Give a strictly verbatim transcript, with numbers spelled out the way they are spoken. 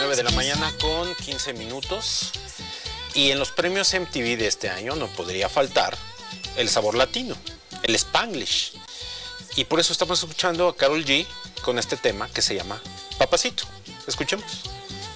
nueve de la mañana con quince minutos. Y en los premios M T V de este año no podría faltar el sabor latino, el Spanglish. Y por eso estamos escuchando a Karol G con este tema que se llama Papacito. Escuchemos.